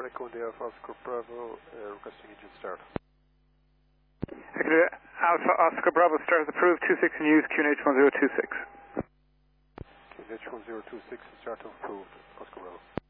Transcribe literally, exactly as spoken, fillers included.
Echo India Alpha Oscar Bravo, uh, requesting engine start. Echo Alpha Oscar Bravo, start is approved, two six in use, Q N H one zero two six. Q N H one zero two six, start approved, Oscar Bravo.